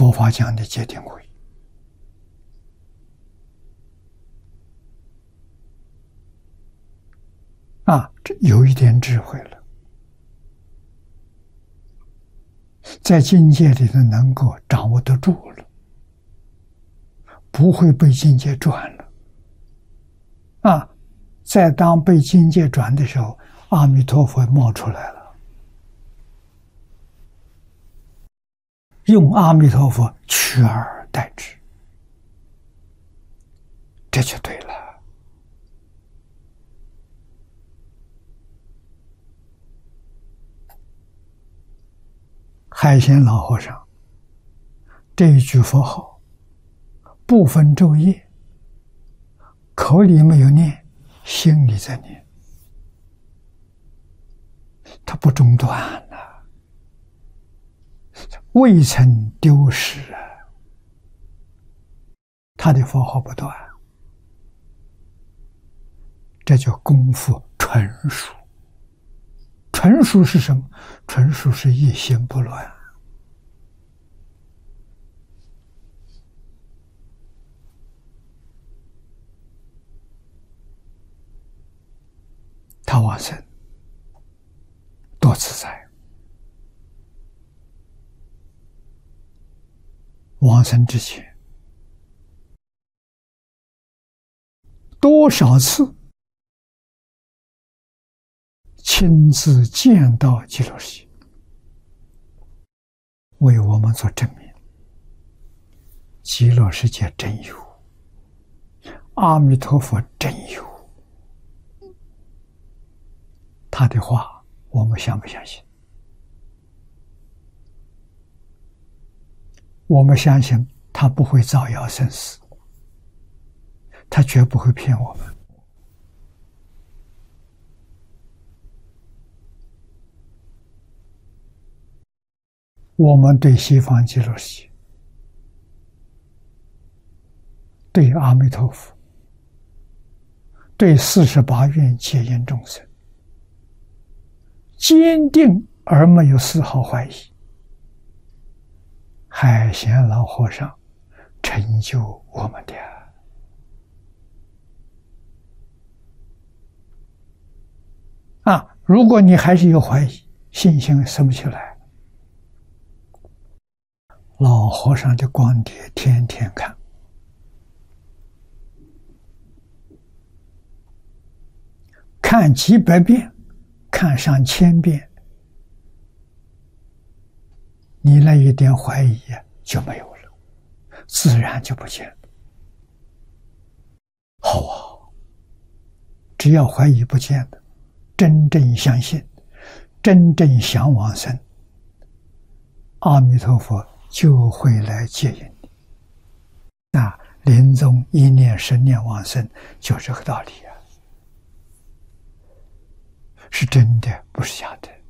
佛法讲的戒定慧。这有一点智慧了，在境界里头能够掌握得住了，不会被境界转了。在当被境界转的时候，阿弥陀佛冒出来了，用阿弥陀佛取而代之，这就对了。海贤老和尚这一句佛号，不分昼夜，口里没有念，心里在念，他不中断了，未曾丢失啊！他的佛号不断，这叫功夫纯熟。纯熟是什么？纯熟是一心不乱。他往生多自在，往生之前多少次亲自见到极乐世界，为我们做证明。极乐世界真有，阿弥陀佛真有。他的话我们相不相信？我们相信他不会造谣生死，他绝不会骗我们。我们对西方极乐世界，对阿弥陀佛，对48愿戒烟众生，坚定而没有丝毫怀疑。海贤老和尚成就我们的。如果你还是有怀疑，信心升不起来，老和尚的光碟天天看，看几百遍，看上1000遍，你那一点怀疑就没有了，自然就不见了。好啊，只要怀疑不见的，真正相信，真正想往生，阿弥陀佛就会来接引你。临终1念10念往生，就这个道理啊，是真的，不是假的。